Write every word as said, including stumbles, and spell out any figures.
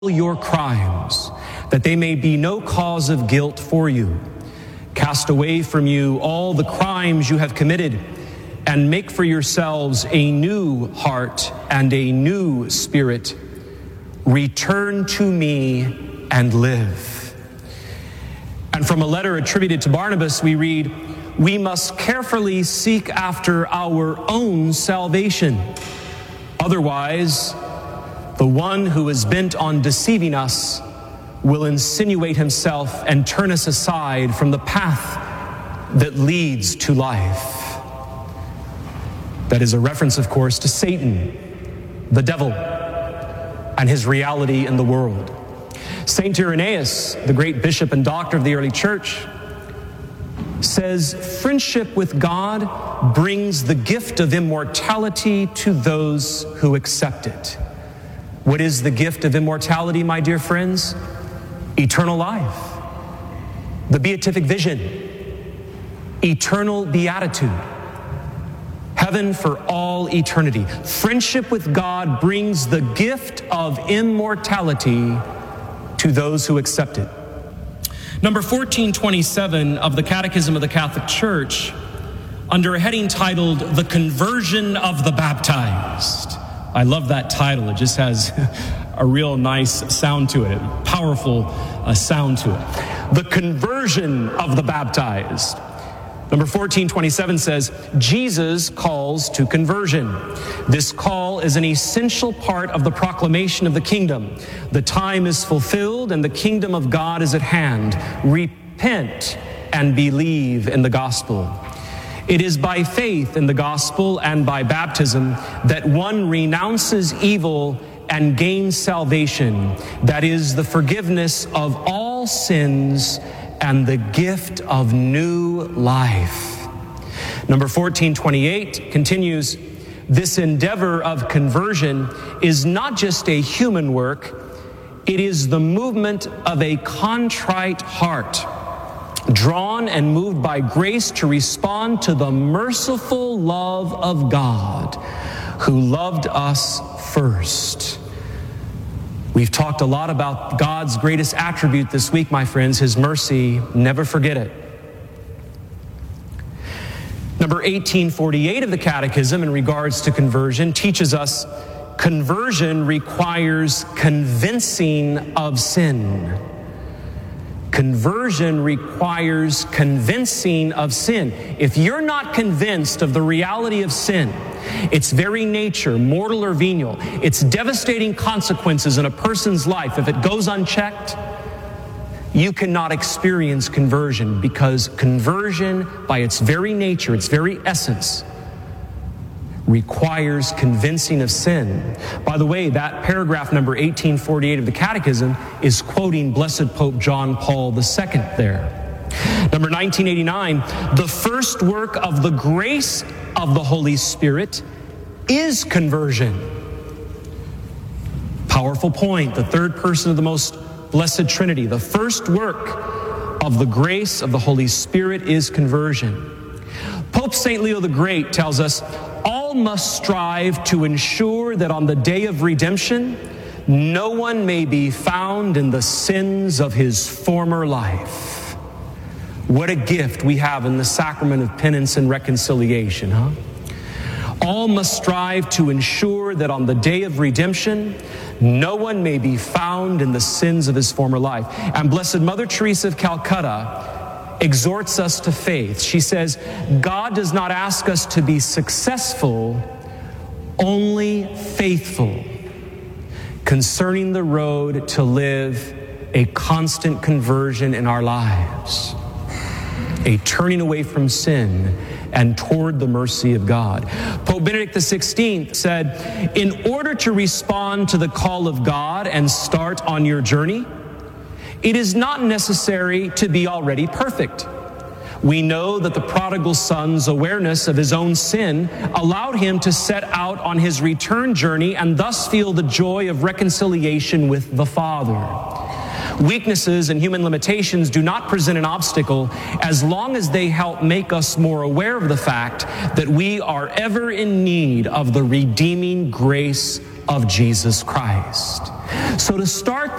your crimes, that they may be no cause of guilt for you. Cast away from you all the crimes you have committed, and make for yourselves a new heart and a new spirit. Return to me and live. And from a letter attributed to Barnabas, we read, we must carefully seek after our own salvation. Otherwise, the one who is bent on deceiving us will insinuate himself and turn us aside from the path that leads to life. That is a reference, of course, to Satan, the devil, and his reality in the world. Saint Irenaeus, the great bishop and doctor of the early church, says, friendship with God brings the gift of immortality to those who accept it. What is the gift of immortality, my dear friends? Eternal life, the beatific vision, eternal beatitude, heaven for all eternity. Friendship with God brings the gift of immortality to those who accept it. Number fourteen twenty-seven of the Catechism of the Catholic Church, under a heading titled, The Conversion of the Baptized. I love that title. It just has a real nice sound to it, a powerful uh, sound to it. The conversion of the baptized. Number fourteen twenty-seven says, Jesus calls to conversion. This call is an essential part of the proclamation of the kingdom. The time is fulfilled and the kingdom of God is at hand. Repent and believe in the gospel. It is by faith in the gospel and by baptism that one renounces evil and gains salvation. That is the forgiveness of all sins and the gift of new life. Number fourteen twenty-eight continues, this endeavor of conversion is not just a human work, it is the movement of a contrite heart, drawn and moved by grace to respond to the merciful love of God, who loved us first. We've talked a lot about God's greatest attribute this week, my friends, his mercy. Never forget it. Number eighteen forty-eight of the Catechism in regards to conversion teaches us conversion requires convincing of sin. Conversion requires convincing of sin. If you're not convinced of the reality of sin, its very nature, mortal or venial, its devastating consequences in a person's life, if it goes unchecked, you cannot experience conversion, because conversion, by its very nature, its very essence, requires convincing of sin. By the way, that paragraph number eighteen forty-eight of the Catechism is quoting Blessed Pope John Paul the Second there. Number nineteen eighty-nine, the first work of the grace of the Holy Spirit is conversion. Powerful point. The third person of the most blessed Trinity. The first work of the grace of the Holy Spirit is conversion. Pope Saint Leo the Great tells us, all must strive to ensure that on the day of redemption, no one may be found in the sins of his former life. What a gift we have in the sacrament of penance and reconciliation, huh? All must strive to ensure that on the day of redemption, no one may be found in the sins of his former life. And Blessed Mother Teresa of Calcutta exhorts us to faith. She says, God does not ask us to be successful, only faithful, concerning the road to live a constant conversion in our lives, a turning away from sin and toward the mercy of God. Pope Benedict the sixteenth said, in order to respond to the call of God and start on your journey, it is not necessary to be already perfect. We know that the prodigal son's awareness of his own sin allowed him to set out on his return journey and thus feel the joy of reconciliation with the Father. Weaknesses and human limitations do not present an obstacle as long as they help make us more aware of the fact that we are ever in need of the redeeming grace of Jesus Christ. So to start